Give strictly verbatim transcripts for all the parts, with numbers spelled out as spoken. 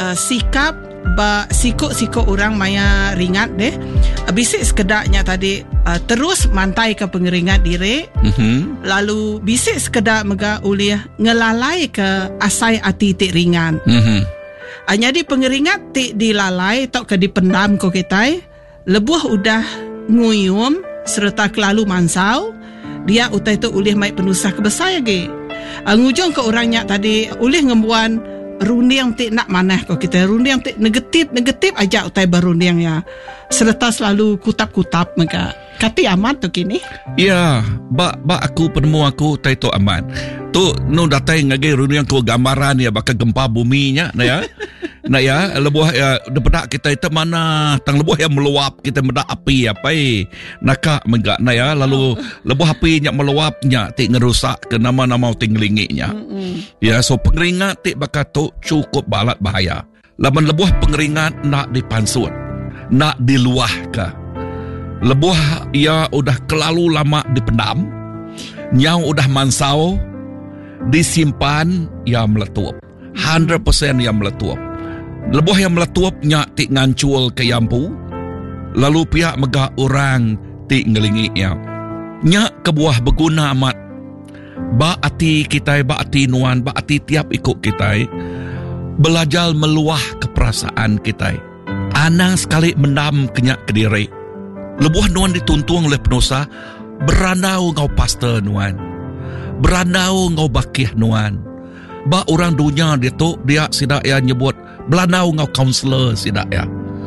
uh, sikap ba sikut-sikut orang maya ringat deh. Uh, bisik sekedaknya tadi uh, terus mantai ke pengeringat diri. Mm-hmm. Lalu bisik sekedar mega ulih ngelalai ke asai ati tik ringan. Mm-hmm. Uh, jadi pengeringat tik dilalai tok ke dipendam ko kitai. Lebuh udah nguyum serta kelalu mansau. Dia utai tu ulih mai penusah kebesar lagi. Uh, ngujung ke orangnya tadi ulih ngembuan rundiang tik nak manah kau kita rundiang tik negatif negatif aja utai berundiang ya serta selalu kutap-kutap maka kati amat tu kini ya ba ba aku penemu aku utai tu amat tu nu datai ngage rundiang ko gambaran ya bakal gempa buminya na ya na ya lebuh ya depedak kita itu mana tang lebuh yang meluap kita medak api apa eh naka megak na ya lalu lebuh api nya meluapnya tik ngerusak ke nama-nama tinglinginya ya so pengeringat tik bakal tu cukup balat bahaya. Laban lebuh pengeringat nak dipansut, nak diluah ke. Lebuh ia udah kelalu lama dipendam, nyau udah mansau, disimpan ia meletup. one hundred percent ia meletup. Lebuh yang meletup nyak tik ngancul ke yampu, lalu pihak megah orang tik ngelingi ia. Nyak kebuah berguna amat. Ba ati kita, ba ati nuan, ba ati tiap ikut kita belajar meluah keperasaan kita. Anang sekali mendam kenyak ke diri. Lebuh nuan dituntung oleh penusa, berandau ngau pastor nuan, berandau ngau bakih nuan. Ba orang dunia dia tu dia sidak ya nyebut berandau ngau counselor sidak ya.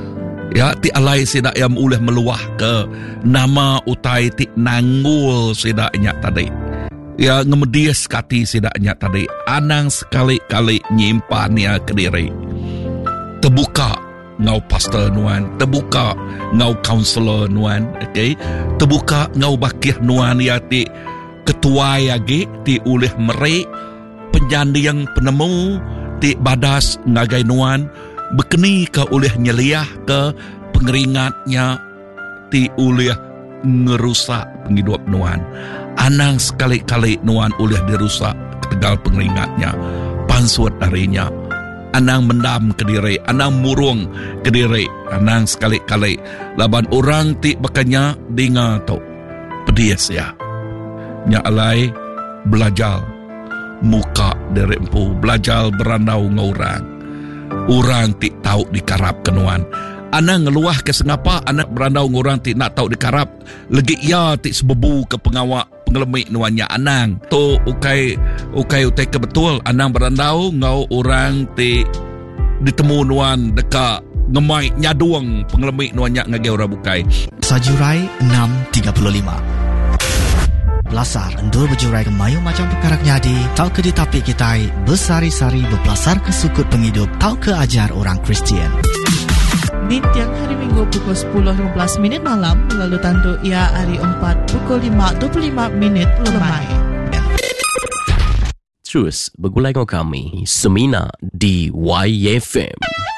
Ya ti alai sidak yang boleh meluah ke nama utai ti nanggul sidaknya tadi. Ya ngemedias kati sidaknya tadi anang sekali-kali nyimpannya ke diri. Terbuka ngau pastor nuan, terbuka ngau counselor nuan, okay? Terbuka ngau bakih nuan ya ti ketua yagi ti ulih merik penjandiang penemu ti badas ngagai nuan bekeni ke ulih nyeliah ke pengeringatnya ti ulih ngerusak penghidup nuan. Anang sekali-kali nuan ulih dirusak ketegal pengeringatnya pansut darinya. Anang mendam ke diri, anang murung ke diri, anang sekali-kali laban orang ti bakanya dengar tau pedias ya. Nya alai belajar muka dari empu, belajar berandau ngorang. Orang ti tahu dikarap kenuan. Anang ngeluah ke sengapa anak berandau ngorang ti nak tahu dikarap lagi ya ti sebebu ke pengawak pengelemik nuannya anang tu ukai ukai utai ke betul anang berandau ngau orang ti ditemu nuan dekat ngemai nyaduang pengelemik nuannya ngage orang bukai. Sajurai enam tiga puluh lima Belasar endur berjurai kemayu macam perkara nyadi tau ke ditapi kitai bersari-sari berpelasar ke sukut penghidup tau ke ajar orang Kristian. Di tiang hari Minggu pukul sepuluh lima belas minit malam, lalu tandu ia hari empat pukul lima dua puluh lima minit lemai. Terus bergulai dengan kami Semina di Y F M.